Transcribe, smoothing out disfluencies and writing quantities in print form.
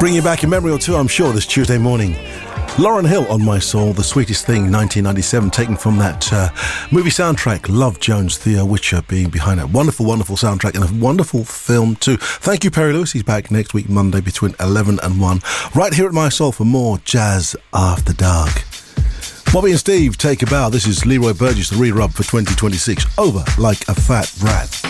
Bring you back in memory or two, I'm sure, this Tuesday morning. Lauryn Hill, On My Soul, The Sweetest Thing, 1997, taken from that movie soundtrack, Love Jones, Theo Witcher being behind that wonderful, wonderful soundtrack and a wonderful film too. Thank you, Perry Lewis. He's back next week, Monday, between 11 and 1, right here at My Soul for more Jazz After Dark. Bobby and Steve, take a bow. This is Leroy Burgess, the re-rub for 2026. Over like a fat rat.